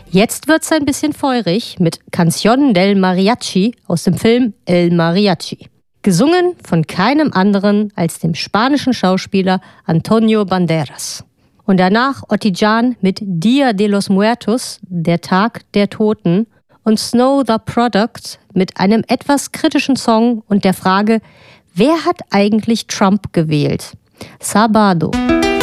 Jetzt wird's ein bisschen feurig mit Canción del Mariachi aus dem Film El Mariachi. Gesungen von keinem anderen als dem spanischen Schauspieler Antonio Banderas. Und danach Oti Jan mit Dia de los Muertos, der Tag der Toten, und Snow the Product mit einem etwas kritischen Song und der Frage, wer hat eigentlich Trump gewählt? Sabado.